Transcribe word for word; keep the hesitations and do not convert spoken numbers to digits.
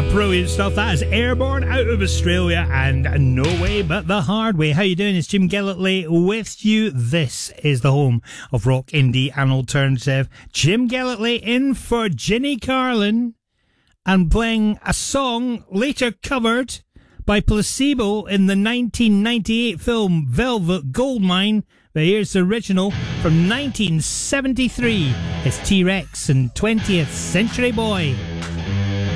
Brilliant stuff. That is Airborne out of Australia and No Way But the Hard Way. How you doing? It's Jim Gellertley with you. This is the home of rock, indie and alternative. Jim Gellertley in for Ginny Carlin and playing a song later covered by Placebo in the nineteen ninety-eight film Velvet Goldmine. But here's the original from nineteen seventy-three. It's T-Rex and twentieth Century Boy.